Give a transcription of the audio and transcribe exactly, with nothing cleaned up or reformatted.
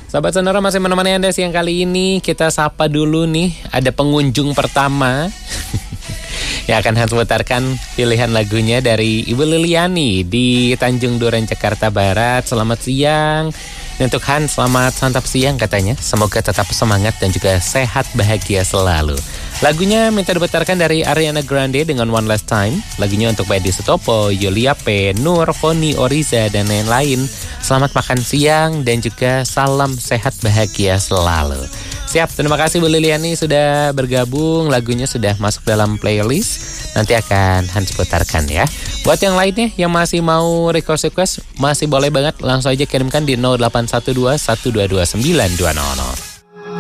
Sahabat Sonora masih menemani Anda siang kali ini. Kita sapa dulu nih, ada pengunjung pertama yang akan Hans putarkan pilihan lagunya dari Ibu Liliani di Tanjung Duren, Jakarta Barat. Selamat siang. Dan untuk Hans, selamat santap siang katanya. Semoga tetap semangat dan juga sehat bahagia selalu. Lagunya minta diputarkan dari Ariana Grande dengan One Last Time. Lagunya untuk Badi Sutopo, Yulia P, Nur, Foni, Oriza, dan lain-lain. Selamat makan siang dan juga salam sehat bahagia selalu. Siap, terima kasih Bu Liliani sudah bergabung. Lagunya sudah masuk dalam playlist. Nanti akan Hans putarkan ya. Buat yang lainnya yang masih mau request-request, masih boleh banget langsung aja kirimkan di nol delapan satu dua satu dua dua sembilan dua nol nol.